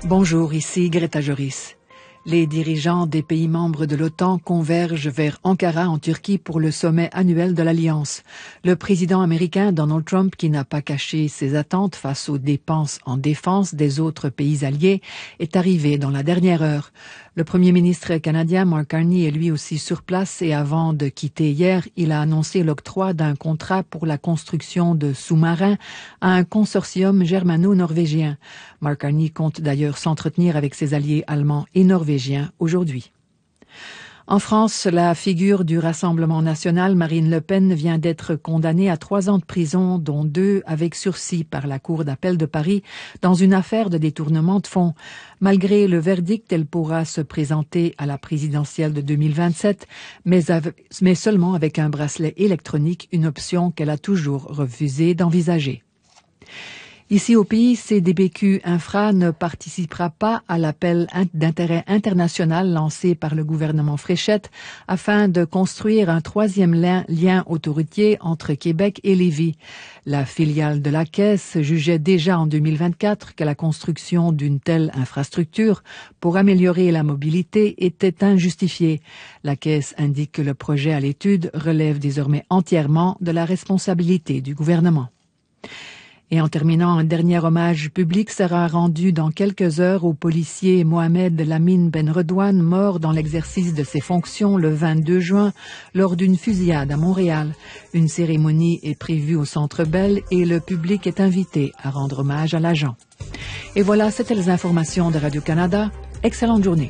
Bonjour, ici Greta Joris. Les dirigeants des pays membres de l'OTAN convergent vers Ankara en Turquie pour le sommet annuel de l'Alliance. Le président américain Donald Trump, qui n'a pas caché ses attentes face aux dépenses en défense des autres pays alliés, est arrivé dans la dernière heure. Le premier ministre canadien Mark Carney est lui aussi sur place et avant de quitter hier, il a annoncé l'octroi d'un contrat pour la construction de sous-marins à un consortium germano-norvégien. Mark Carney compte d'ailleurs s'entretenir avec ses alliés allemands et norvégiens aujourd'hui. En France, la figure du Rassemblement national, Marine Le Pen, vient d'être condamnée à 3 ans de prison, dont 2 avec sursis par la Cour d'appel de Paris, dans une affaire de détournement de fonds. Malgré le verdict, elle pourra se présenter à la présidentielle de 2027, mais seulement avec un bracelet électronique, une option qu'elle a toujours refusé d'envisager. Ici au pays, CDBQ Infra ne participera pas à l'appel d'intérêt international lancé par le gouvernement Fréchette afin de construire un 3e lien autoroutier entre Québec et Lévis. La filiale de la Caisse jugeait déjà en 2024 que la construction d'une telle infrastructure pour améliorer la mobilité était injustifiée. La Caisse indique que le projet à l'étude relève désormais entièrement de la responsabilité du gouvernement. Et en terminant, un dernier hommage public sera rendu dans quelques heures au policier Mohamed Lamine Ben Redouane, mort dans l'exercice de ses fonctions le 22 juin lors d'une fusillade à Montréal. Une cérémonie est prévue au Centre Bell et le public est invité à rendre hommage à l'agent. Et voilà, c'était les informations de Radio-Canada. Excellente journée.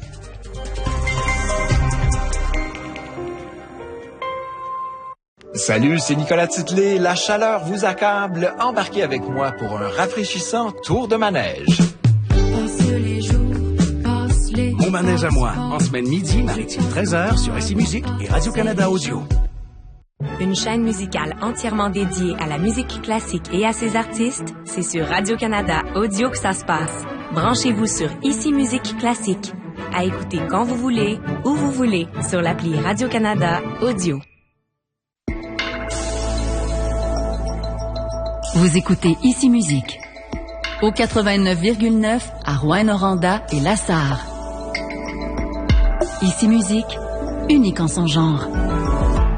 Salut, c'est Nicolas Titley. La chaleur vous accable. Embarquez avec moi pour un rafraîchissant tour de manège. Mon manège à moi, en semaine midi, maritime 13h sur SI Musique et Radio-Canada Audio. Une chaîne musicale entièrement dédiée à la musique classique et à ses artistes, c'est sur Radio-Canada Audio que ça se passe. Branchez-vous sur ICI Musique Classique. À écouter quand vous voulez, où vous voulez, sur l'appli Radio-Canada Audio. Vous écoutez ICI Musique au 89,9 à Rouyn-Noranda et La Sarre. ICI Musique, unique en son genre.